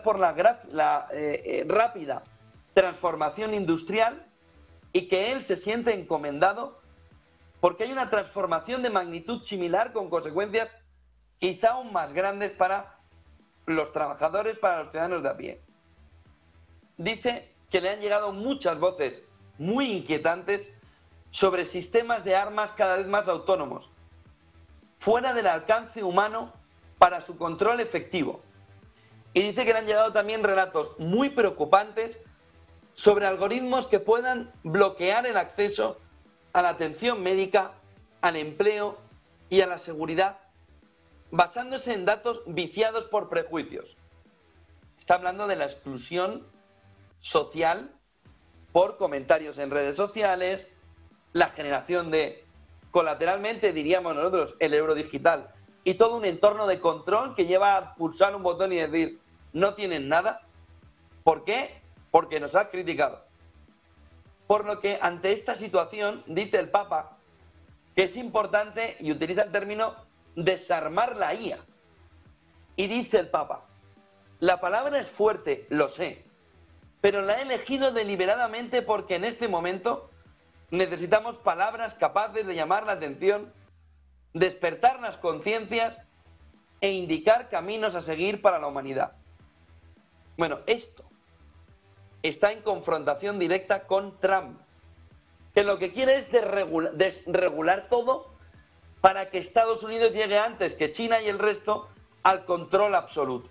por la rápida transformación industrial y que él se siente encomendado porque hay una transformación de magnitud similar con consecuencias quizá aún más grandes para los trabajadores, para los ciudadanos de a pie. Dice que le han llegado muchas voces muy inquietantes sobre sistemas de armas cada vez más autónomos, fuera del alcance humano para su control efectivo. Y dice que le han llegado también relatos muy preocupantes sobre algoritmos que puedan bloquear el acceso a la atención médica, al empleo y a la seguridad, basándose en datos viciados por prejuicios. Está hablando de la exclusión social por comentarios en redes sociales, la generación de, colateralmente diríamos nosotros, el euro digital y todo un entorno de control que lleva a pulsar un botón y decir no tienen nada. ¿Por qué? Porque nos ha criticado. Por lo que ante esta situación dice el Papa que es importante, y utiliza el término, desarmar la IA. Y dice el Papa, la palabra es fuerte, lo sé, pero la he elegido deliberadamente porque en este momento necesitamos palabras capaces de llamar la atención, despertar las conciencias e indicar caminos a seguir para la humanidad. Bueno, esto está en confrontación directa con Trump, que lo que quiere es desregular todo para que Estados Unidos llegue antes que China y el resto al control absoluto.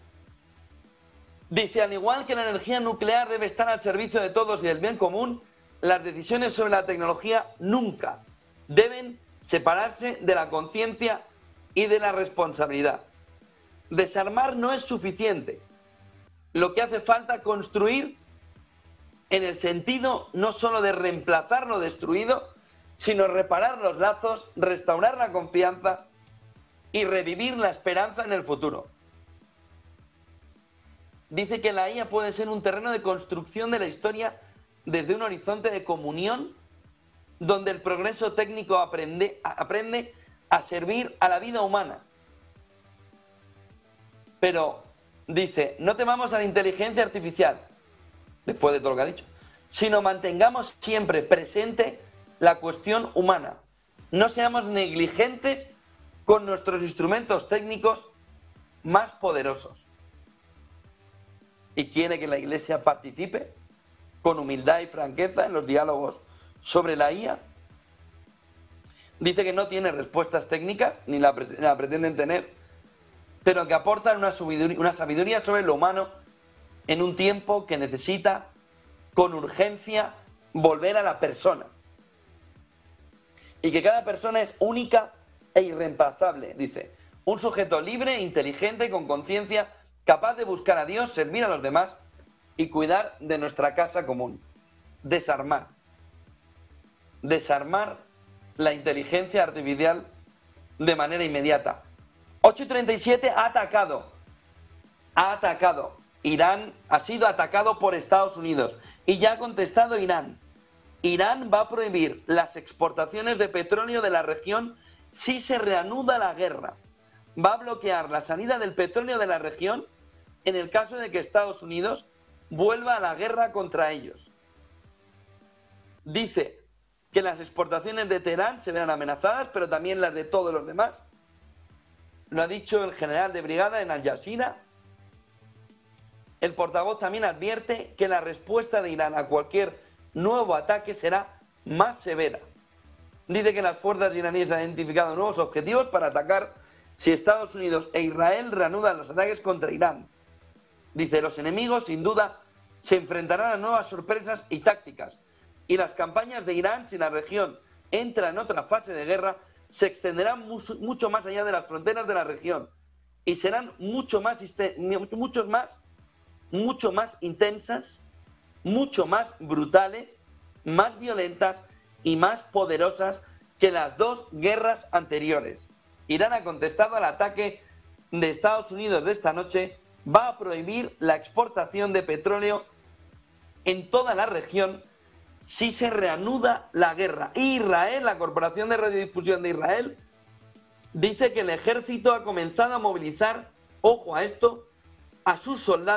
Dice, al igual que la energía nuclear debe estar al servicio de todos y del bien común, las decisiones sobre la tecnología nunca deben separarse de la conciencia y de la responsabilidad. Desarmar no es suficiente. Lo que hace falta es construir en el sentido no solo de reemplazar lo destruido, sino reparar los lazos, restaurar la confianza y revivir la esperanza en el futuro. Dice que la IA puede ser un terreno de construcción de la historia desde un horizonte de comunión donde el progreso técnico aprende a servir a la vida humana. Pero dice, no temamos a la inteligencia artificial, después de todo lo que ha dicho, sino mantengamos siempre presente la cuestión humana. No seamos negligentes con nuestros instrumentos técnicos más poderosos. Y quiere que la Iglesia participe con humildad y franqueza en los diálogos sobre la IA. Dice que no tiene respuestas técnicas, ni la pretenden tener, pero que aportan una sabiduría sobre lo humano en un tiempo que necesita con urgencia volver a la persona. Y que cada persona es única e irreemplazable, dice. Un sujeto libre, inteligente, con conciencia, capaz de buscar a Dios, servir a los demás y cuidar de nuestra casa común. Desarmar. Desarmar la inteligencia artificial de manera inmediata. 8:37 ha atacado. Irán ha sido atacado por Estados Unidos y ya ha contestado Irán. Irán va a prohibir las exportaciones de petróleo de la región si se reanuda la guerra. Va a bloquear la salida del petróleo de la región en el caso de que Estados Unidos vuelva a la guerra contra ellos. Dice que las exportaciones de Teherán se verán amenazadas, pero también las de todos los demás. Lo ha dicho el general de brigada en Al Jazeera. El portavoz también advierte que la respuesta de Irán a cualquier nuevo ataque será más severa. Dice que las fuerzas iraníes han identificado nuevos objetivos para atacar si Estados Unidos e Israel reanudan los ataques contra Irán. Dice, los enemigos sin duda se enfrentarán a nuevas sorpresas y tácticas, y las campañas de Irán, si la región entra en otra fase de guerra, se extenderán mucho más allá de las fronteras de la región y serán mucho más intensas, mucho más brutales, más violentas y más poderosas que las dos guerras anteriores. Irán ha contestado al ataque de Estados Unidos de esta noche, va a prohibir la exportación de petróleo en toda la región si se reanuda la guerra. Israel, la Corporación de Radiodifusión de Israel, dice que el ejército ha comenzado a movilizar, ojo a esto, a sus soldados